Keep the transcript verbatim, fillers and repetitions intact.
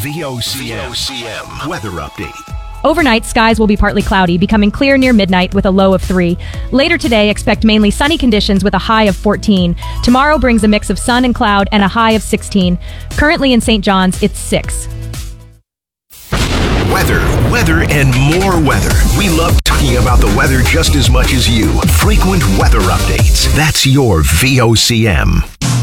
V O C M weather update. Overnight, skies will be partly cloudy, becoming clear near midnight with a low of three. Later today, expect mainly sunny conditions with a high of fourteen. Tomorrow brings a mix of sun and cloud and a high of sixteen. Currently in Saint John's, it's six. Weather, weather, and more weather. We love talking about the weather just as much as you. Frequent weather updates. That's your V O C M.